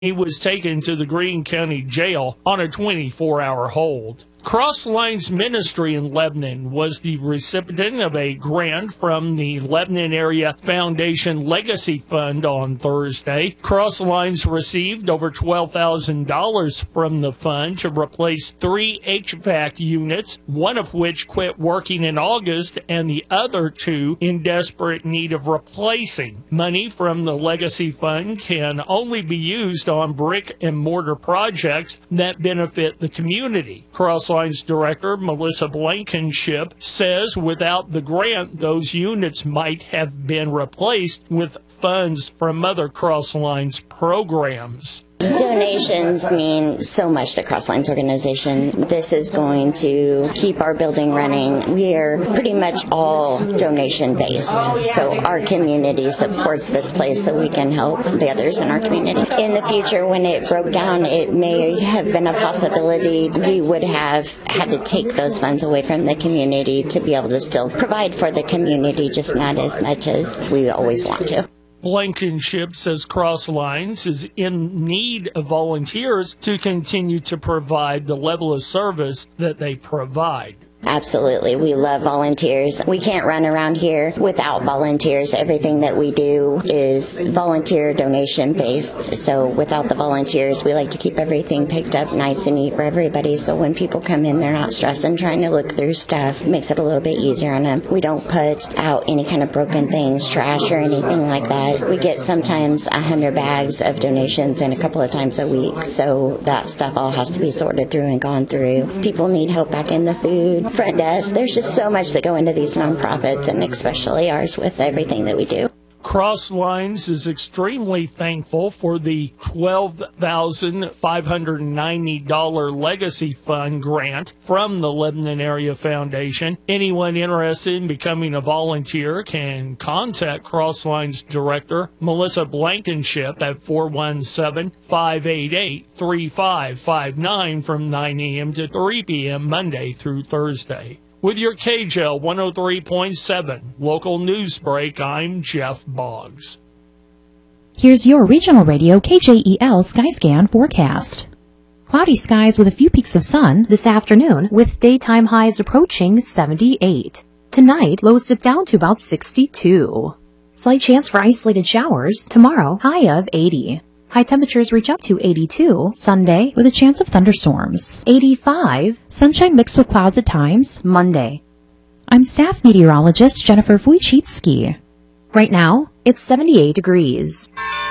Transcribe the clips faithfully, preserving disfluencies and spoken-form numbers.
He was taken to the Greene County Jail on a twenty-four hour hold. Cross Lines Ministry in Lebanon was the recipient of a grant from the Lebanon Area Foundation Legacy Fund on Thursday. Cross Lines received over twelve thousand dollars from the fund to replace three H V A C units, one of which quit working in August and the other two in desperate need of replacing. Money from the Legacy Fund can only be used on brick and mortar projects that benefit the community. Cross Lines Director Melissa Blankenship says without the grant, those units might have been replaced with funds from other Cross Lines programs. Donations mean so much to Cross Lines organization. This is going to keep our building running. We are pretty much all donation based, so our community supports this place so we can help the others in our community. In the future, when it broke down, it may have been a possibility we would have had to take those funds away from the community to be able to still provide for the community, just not as much as we always want to. Blankenship says Cross Lines is in need of volunteers to continue to provide the level of service that they provide. Absolutely. We love volunteers. We can't run around here without volunteers. Everything that we do is volunteer donation based. So without the volunteers, we like to keep everything picked up nice and neat for everybody. So when people come in, they're not stressing trying to look through stuff. It makes it a little bit easier on them. We don't put out any kind of broken things, trash or anything like that. We get sometimes a hundred bags of donations and a couple of times a week. So that stuff all has to be sorted through and gone through. People need help back in the food. Front desk. There's just so much that go into these nonprofits, and especially ours with everything that we do. Cross Lines is extremely thankful for the twelve thousand five hundred ninety dollars Legacy Fund grant from the Lebanon Area Foundation. Anyone interested in becoming a volunteer can contact Cross Lines Director Melissa Blankenship at four one seven, five eight eight, three five five nine from nine a.m. to three p.m. Monday through Thursday. With your K J L one oh three point seven local news break, I'm Jeff Boggs. Here's your regional radio K J E L Skyscan forecast. Cloudy skies with a few peaks of sun this afternoon with daytime highs approaching seventy-eight. Tonight, lows dip down to about sixty-two. Slight chance for isolated showers tomorrow, high of eighty. High temperatures reach up to eighty-two Sunday with a chance of thunderstorms. eighty-five, sunshine mixed with clouds at times Monday. I'm staff meteorologist Jennifer Wojcicki. Right now, it's seventy-eight degrees.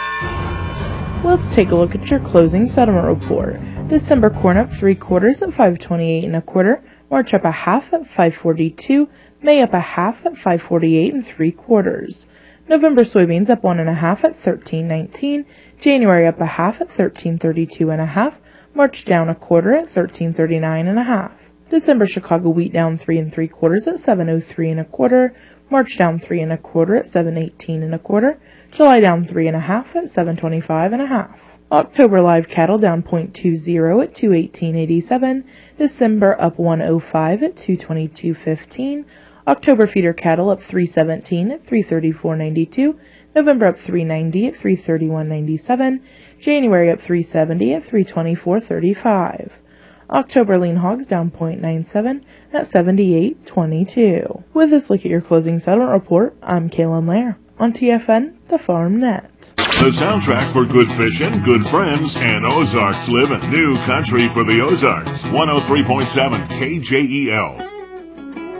Let's take a look at your closing settlement report. December corn up three quarters at five twenty-eight and a quarter. March up a half at five forty-two. May up a half at five forty-eight and three quarters. November soybeans up one and a half at thirteen nineteen. January up a half at thirteen thirty-two and a half. March down a quarter at thirteen thirty-nine and a half. December Chicago wheat down three and three quarters at seven oh three and a quarter. March down three and a quarter at seven eighteen and a quarter. July down three and a half at seven twenty-five and a half. October live cattle down zero point two zero at two eighteen eighty-seven. December up one oh five at two twenty-two fifteen. October feeder cattle up three seventeen at three thirty-four ninety-two. November up three ninety at three thirty-one ninety-seven. January up three seventy at three twenty-four thirty-five. October lean hogs down zero point nine seven at seventy-eight twenty-two. With this look at your closing settlement report, I'm Kaylin Lair on T F N, the Farm Net. The soundtrack for good fishing, good friends, and Ozarks living. New country for the Ozarks. one oh three point seven K J E L.